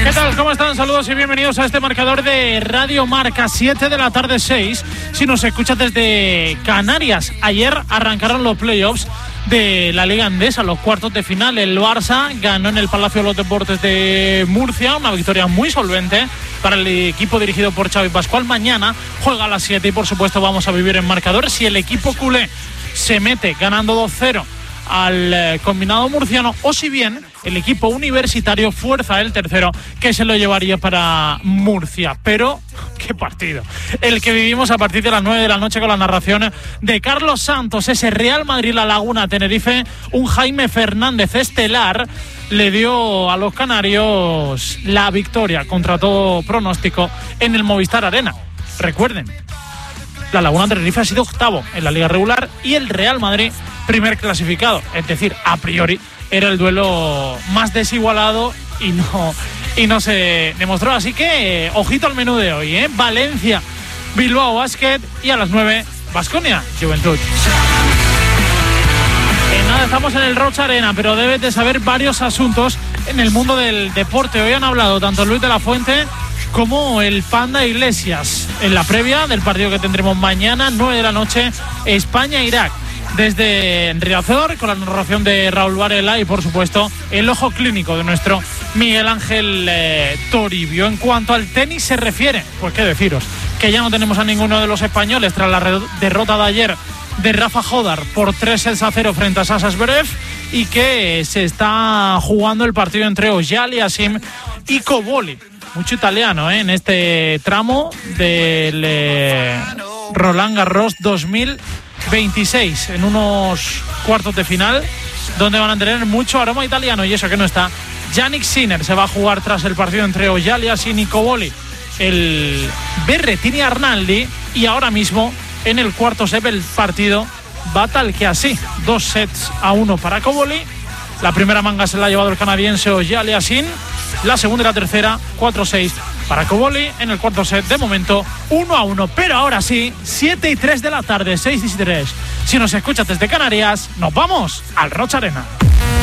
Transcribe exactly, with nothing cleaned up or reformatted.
¿Qué tal? ¿Cómo están? Saludos y bienvenidos a este marcador de Radio Marca, siete de la tarde, seis. Si nos escuchas desde Canarias, ayer arrancaron los playoffs de la Liga Endesa, los cuartos de final. El Barça ganó en el Palacio de los Deportes de Murcia, una victoria muy solvente para el equipo dirigido por Xavi Pascual. Mañana juega a las siete y por supuesto vamos a vivir en marcador. Si el equipo culé se mete ganando dos cero al eh, combinado murciano, o si bien el equipo universitario fuerza el tercero, que se lo llevaría para Murcia. Pero qué partido el que vivimos a partir de las nueve de la noche con la narración de Carlos Santos. Ese Real Madrid-La Laguna-Tenerife, un Jaime Fernández estelar, le dio a los canarios la victoria contra todo pronóstico en el Movistar Arena. Recuerden, La Laguna Tenerife ha sido octavo en la liga regular y el Real Madrid primer clasificado, es decir, a priori era el duelo más desigualado y no, y no se demostró. Así que eh, ojito al menú de hoy, ¿eh? Valencia, Bilbao Basket y a las nueve Baskonia Juventud. En nada, estamos en el Roig Arena, pero debes de saber varios asuntos en el mundo del deporte. Hoy han hablado tanto Luis de la Fuente como el Panda Iglesias en la previa del partido que tendremos mañana, nueve de la noche, España-Irak. Desde Riazor, con la narración de Raúl Varela y, por supuesto, el ojo clínico de nuestro Miguel Ángel eh, Toribio. En cuanto al tenis se refiere, pues qué deciros, que ya no tenemos a ninguno de los españoles tras la re- derrota de ayer de Rafa Jodar por tres sets a cero frente a Sasha Zverev, y que se está jugando el partido entre Auger-Aliassime y Cobolli. Mucho italiano ¿eh? en este tramo del eh, Roland Garros dos mil veintiséis, en unos cuartos de final donde van a tener mucho aroma italiano, y eso que no está Jannik Sinner. Se va a jugar tras el partido entre Auger-Aliassime y Cobolli el Berrettini Arnaldi, y ahora mismo en el cuarto set el partido va tal que así, dos sets a uno para Cobolli. La primera manga se la ha llevado el canadiense Auger-Aliassime, la segunda y la tercera cuatro seis para Cobolli. En el cuarto set de momento uno a uno, pero ahora sí, siete y tres de la tarde, seis y tres. Si nos escuchas desde Canarias, nos vamos al Roig Arena.